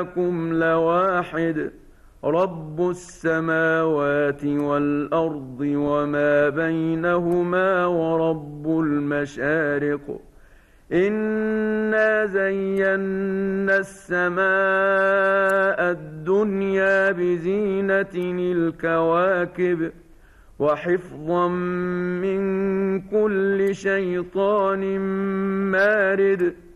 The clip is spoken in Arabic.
إلهكم لواحد رب السماوات والأرض وما بينهما ورب المشارق إنا زينا السماء الدنيا بزينة الكواكب وحفظا من كل شيطان مارد